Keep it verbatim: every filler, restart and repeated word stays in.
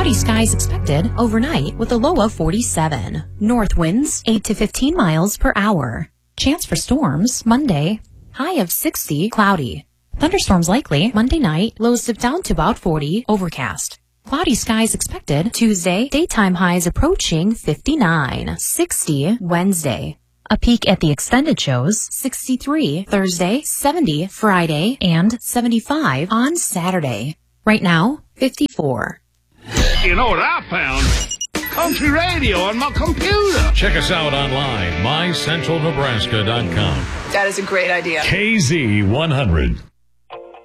Cloudy skies expected overnight with a low of forty-seven. North winds eight to fifteen miles per hour. Chance for storms Monday, high of sixty, cloudy. Thunderstorms likely Monday night, lows dip down to about forty, overcast. Cloudy skies expected Tuesday, daytime highs approaching fifty-nine, sixty Wednesday. A peek at the extended shows, sixty-three Thursday, seventy Friday, and seventy-five on Saturday. Right now, fifty-four. You know what I found? Country radio on my computer. Check us out online, my central nebraska dot com. That is a great idea. K Z one hundred.